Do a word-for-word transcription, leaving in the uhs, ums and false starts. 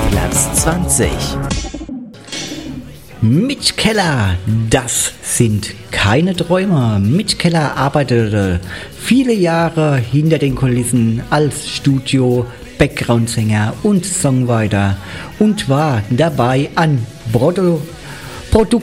Platz zwanzig. Mitch Keller, das sind keine Träumer. Mitch Keller arbeitete viele Jahre hinter den Kulissen als Studio, Background-Sänger und Songwriter und war dabei an Produ- Produktionen